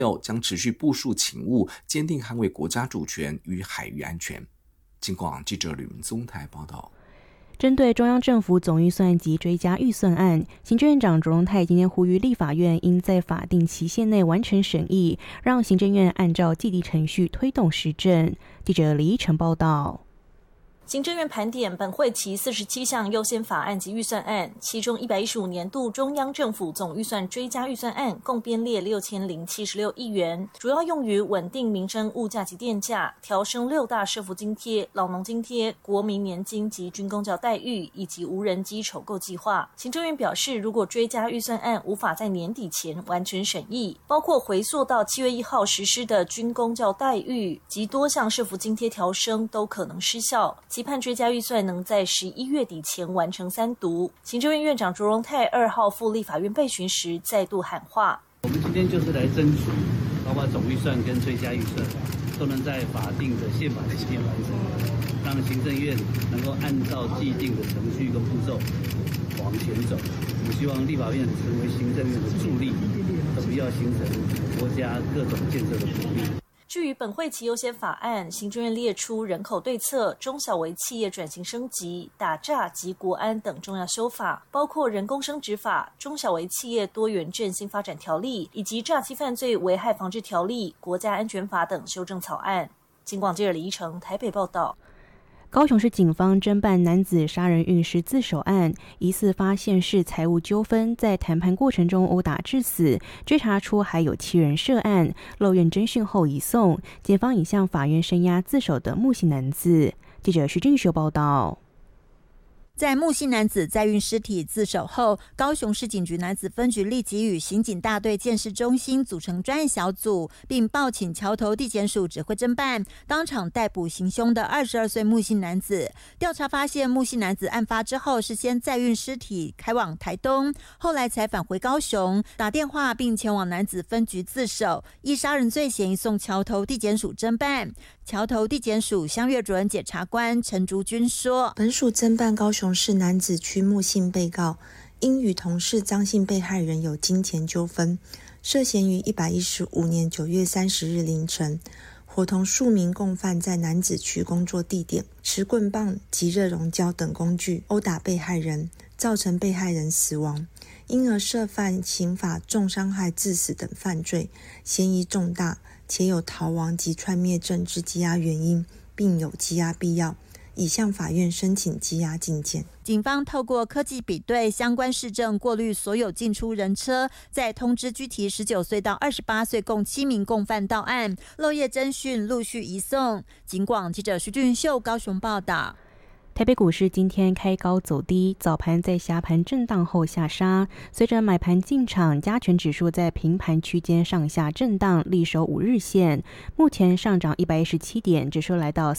将持续部署勤务，坚定捍卫国家主权与海域安全。警广记者吕明宗台报道。 针对中央政府总预算及追加预算案，行政院长卓荣泰今天呼吁立法院应在法定期限内完成审议，让行政院按照既定程序推动施政。记者李依晨报道。 行政院盘点本会期47项优先法案及预算案，其中115年度中央政府总预算追加预算案共编列6076亿元，主要用于稳定民生物价及电价，调升6大社福津贴、老农津贴、国民年金及军公教待遇，以及无人机筹购计划。行政院表示，如果追加预算案无法在年底前完成审议，包括回溯到7月1号实施的军公教待遇及多项社福津贴调升都可能失效，期盼追加预算能在11月底前完成3读。行政院院长卓荣泰2号赴立法院备询时再度喊话： 我们今天就是来争取，包括总预算跟追加预算都能在法定的宪法期间完成，让行政院能够按照既定的程序跟步骤往前走。我们希望立法院成为行政院的助力，而不要形成国家各种建设的阻力。 至于本会期优先法案，行政院列出人口对策、中小微企业转型升级、打诈及国安等重要修法，包括人工生殖法、中小微企业多元振兴发展条例以及诈欺犯罪危害防治条例、国家安全法等修正草案。警广记者李依成台北报道。 高雄市警方侦办男子杀人运尸自首案，疑似发现是财务纠纷，在谈判过程中殴打致死，追查出还有7人涉案，漏院侦讯后移送，检方已向法院声押自首的木姓男子。记者徐俊修报道。 在木姓男子载运尸体自首后，高雄市警局男子分局立即与刑警大队建设中心组成专案小组，并报请桥头地检署指挥侦办，当场逮捕行凶的22岁木姓男子。调查发现，木姓男子案发之后是先载运尸体开往台东，后来才返回高雄，打电话并前往男子分局自首，依杀人罪嫌疑送桥头地检署侦办。桥头地检署襄岳主任检察官陈竹君说， 本署侦办高雄市男子区木姓被告，因与同事张姓被害人有金钱纠纷，涉嫌于115年9月30日凌晨，伙同数名共犯在男子区工作地点，持棍棒及热熔胶等工具殴打被害人，造成被害人死亡，因而涉犯刑法重伤害致死等犯罪，嫌疑重大，且有逃亡及串灭证之羁押原因，并有羁押必要，已向法院申请羁押禁见。 警方透过科技比对相关市政，过滤所有进出人车，再通知拘提19岁到28岁共7名共犯到案，漏夜侦讯，陆续移送。警广记者徐俊秀高雄报道。 台北股市今天开高走低，早盘在狭盘震荡后下杀，随着买盘进场，加权指数在平盘区间上下震荡，力守5日线，目前上涨117点，指数来到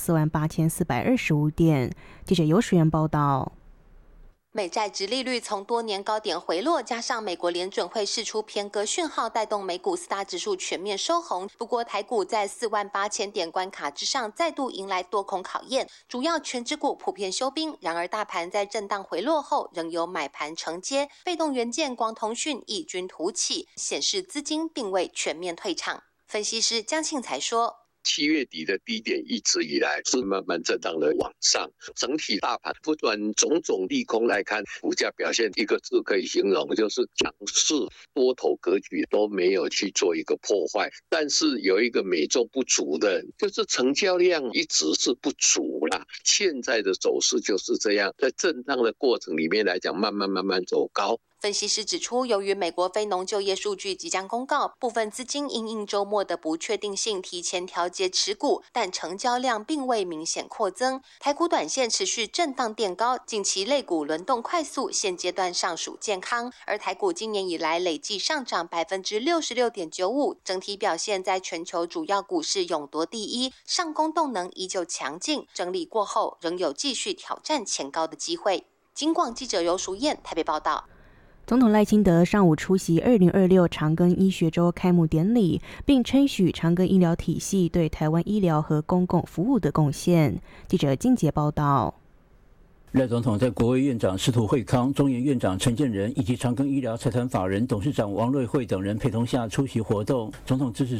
48425点。记者尤淑媛报道。 美债殖利率从多年高点回落，加上美国联准会释出偏鸽讯号，带动美股4大指数全面收红。不过台股在48000点关卡之上再度迎来多空考验，主要权值股普遍休兵。然而大盘在震荡回落后，仍有买盘承接，被动元件、光通讯异军突起，显示资金并未全面退场。分析师江庆才说 ，7月底的低点一直以来是慢慢震荡的往上，整体大盘不管种种利空来看，股价表现一个字可以形容，就是强势，多头格局都没有去做一个破坏。但是有一个美中不足的，就是成交量一直是不足啦。现在的走势就是这样，在震荡的过程里面来讲，慢慢走高。 分析师指出，由于美国非农就业数据即将公告，部分资金因应周末的不确定性提前调节持股，但成交量并未明显扩增。台股短线持续震荡垫高，近期类股轮动快速，现阶段尚属健康。而台股今年以来累计上涨66.95%，整体表现在全球主要股市勇夺第一，上攻动能依旧强劲，整理过后仍有继续挑战前高的机会。警广记者尤淑燕台北报道。 总统赖清德上午出席2026长庚医学周开幕典礼，并称许长庚医疗体系对台湾医疗和公共服务的贡献。记者金杰报道。 赖总统在国卫院长司徒惠康、中研院长陈建仁以及长庚医疗财团法人董事长王瑞惠等人陪同下出席活动。总统支持